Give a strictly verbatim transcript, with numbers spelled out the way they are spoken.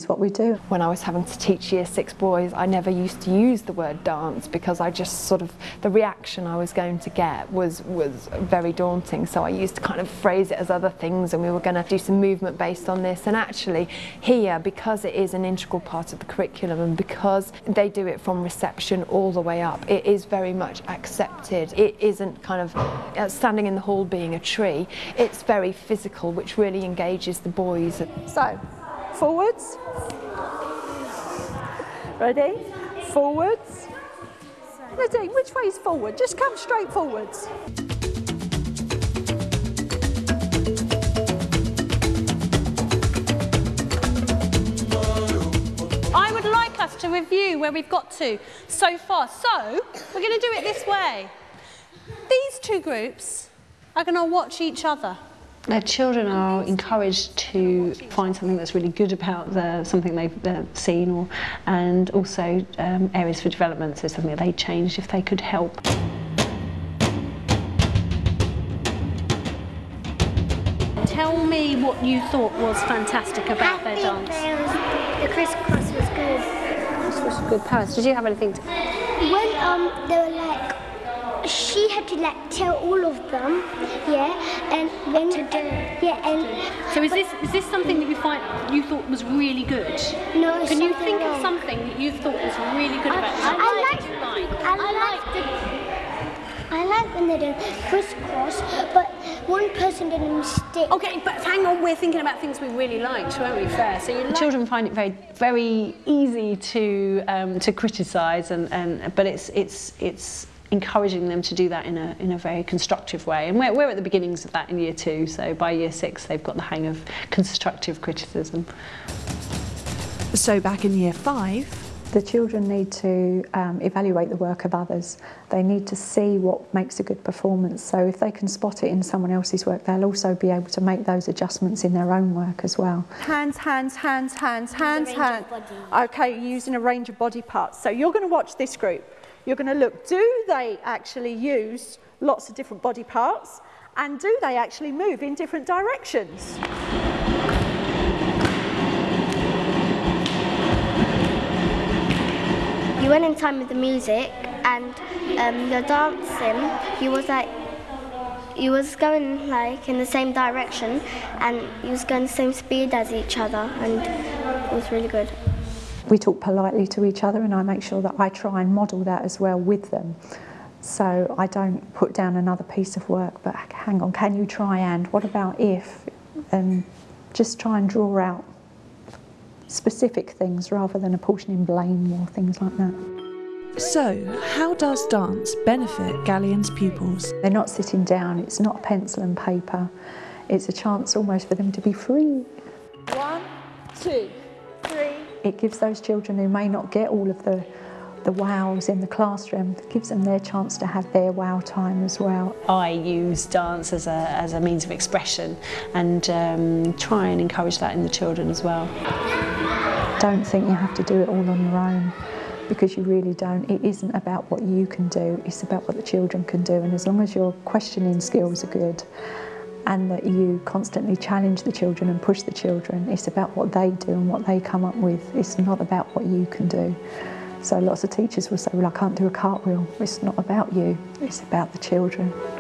what we do. When I was having to teach year six boys, I never used to use the word dance because I just sort of, the reaction I was going to get was, was very daunting. So I used to kind of phrase it as other things, and we were going to do some movement based on this. And actually here, because it is an integral part of the curriculum and because they do it from reception all the way up, it is very much accepted. It isn't kind of uh, standing in the hall being a tree. It's very physical, which really engages the boys. So, forwards. Ready? Forwards. Ready? Which way is forward? Just come straight forwards. I would like us to review where we've got to so far. So, we're going to do it this way. These two groups are going to watch each other. Their children are encouraged to find something that's really good about the, something they've uh, seen, or, and also um, areas for development, so something that they'd change if they could help. Tell me what you thought was fantastic about their dance. The crisscross was good. Crisscross was good. Paris, did you have anything to... When um, they were like, she had to like tell all of them, yeah, and then to do, yeah, and. So is this is this something that you find you thought was really good? No. Can you think wrong. of something that you thought was really good about it? I, I like. like. I like the. I like when they did crisscross, but one person did a mistake. Okay, but hang on, we're thinking about things we really liked, weren't we? Fair. So you The like children find it very, very easy to um, to criticise, and, and but it's it's it's. encouraging them to do that in a, in a very constructive way. And we're, we're at the beginnings of that in year two, so by year six they've got the hang of constructive criticism. So back in year five, the children need to um, evaluate the work of others. They need to see what makes a good performance. So if they can spot it in someone else's work, they'll also be able to make those adjustments in their own work as well. Hands, hands, hands, hands, hands, hands. Okay, using a range of body parts. So you're going to watch this group. You're going to look, do they actually use lots of different body parts, and do they actually move in different directions? You went in time with the music, and um, you're dancing. You was like, you was going like in the same direction, and you was going the same speed as each other, and it was really good. We talk politely to each other, and I make sure that I try and model that as well with them. So I don't put down another piece of work, but hang on, can you try and, what about if? And just try and draw out specific things rather than apportioning blame or things like that. So how does dance benefit Galleon's pupils? They're not sitting down, it's not pencil and paper. It's a chance almost for them to be free. One, two, three. It gives those children who may not get all of the, the wows in the classroom, it gives them their chance to have their wow time as well. I use dance as a, as a means of expression, and um, try and encourage that in the children as well. Don't think you have to do it all on your own, because you really don't. It isn't about what you can do, it's about what the children can do, and as long as your questioning skills are good, and that you constantly challenge the children and push the children. It's about what they do and what they come up with. It's not about what you can do. So lots of teachers will say, well, I can't do a cartwheel. It's not about you, it's about the children.